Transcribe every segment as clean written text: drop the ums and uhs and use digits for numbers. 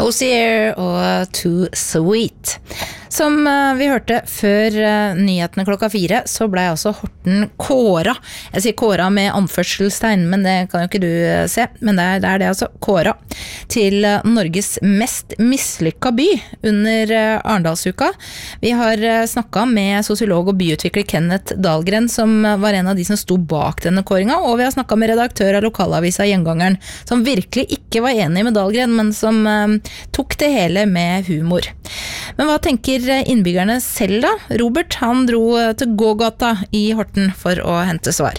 Hosier og Too Sweet. Som vi hørte før nyhetene klokka 4, så ble altså Horten kåra. Jeg sier kåra med anførselstegn, men det kan jo ikke du se. Men det er det altså, kåra. Til Norges mest mislykka by under Arendalsuka. Vi har snakket med sosiolog og byutvikler Kenneth Dahlgren, som var en av de som sto bak denne kåringa, og vi har snakket med redaktør av lokalavisa Gjengangeren, som virkelig ikke var enig med Dahlgren, men som tok det hele med humor. Men hva tenker innbyggerne selv da? Robert, han dro til gågata i Horten for å hente svar.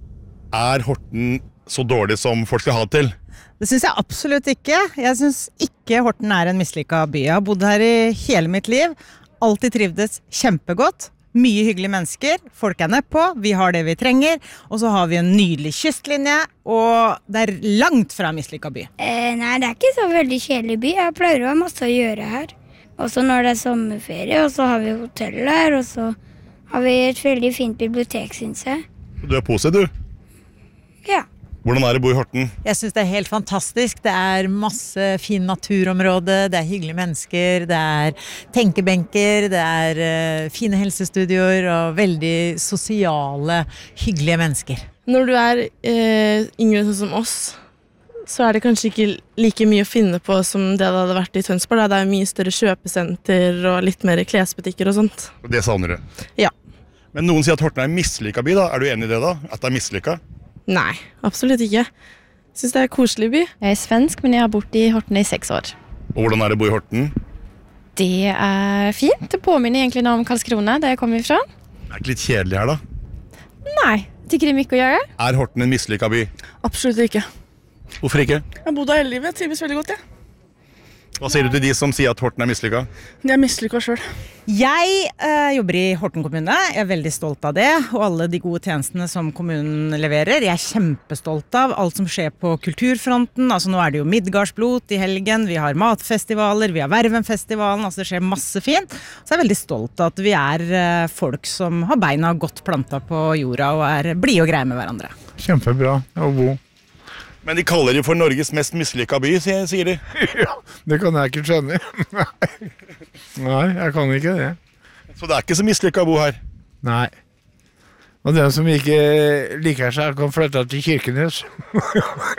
Er Horten så dårlig som folk skal ha til? Det synes jeg absolutt ikke. Jeg synes ikke Horten er en mislykket by. Jeg har bodd her i hele mitt liv. Alltid trivdes kjempegodt. Mye hyggelige mennesker. Folk er nedpå. Vi har det vi trenger. Og så har vi en nydelig kystlinje. Og det er langt fra en mislykket by. Nei, det er ikke så veldig kjedelig by. Jeg pleier å ha masse å gjøre her. Også når det er sommerferie, og så har vi hotell der, og så har vi et veldig fint bibliotek, synes jeg. Du er positiv, du? Ja. Hvordan er det å bo i Horten? Jeg synes det er helt fantastisk. Det er masse fin naturområde, det er hyggelige mennesker, det er tenkebenker, det er fine helsestudioer og veldig sosiale, hyggelige mennesker. Når du er yngre sånn som oss, så er det kanskje ikke like mye å finne på som det hadde vært i Tønsberg. Det er mye større kjøpesenter og litt mer klesbutikker og sånt. Det savner du? Ja. Men noen sier at Horten er en mislykket by da. Er du enig i det da? At det er mislykket? Nei, absolutt ikke. Jeg synes det er en koselig by. Jeg er svensk, men jeg har bodd i Horten i 6 år. Og hvordan er det å bo i Horten? Det er fint. Det påminner egentlig noe om Karlskrona, der jeg kommer ifra. Er det ikke litt kjedelig her da? Nei, tykker det er mye å gjøre. Er Horten en mislykket by? Absolutt ikke. Hvorfor ikke? Jeg har bodd her hele livet, jeg trives veldig godt, jeg. Hva sier du til de som sier at Horten er mislykket? Jeg er mislykket selv. Jeg jobber i Horten kommune. Jeg er veldig stolt av det, og alle de gode tjenestene som kommunen leverer. Jeg er kjempestolt av alt som skjer på kulturfronten. Altså nå er det jo Midgardsblot i helgen, vi har matfestivaler, vi har Vervenfestivalen, altså det skjer masse fint. Så jeg er veldig stolt av at vi er folk som har beina godt plantet på jorda og er blide og greie med hverandre. Kjempebra å bo. Men de kaller det for Norges mest mislykket by, sier de. Ja, det kan jeg ikke skjønne. Nei, jeg kan ikke det. Så det er ikke så mislykket å bo her? Nei. Og den som ikke liker seg kan flytte til Kirkenes.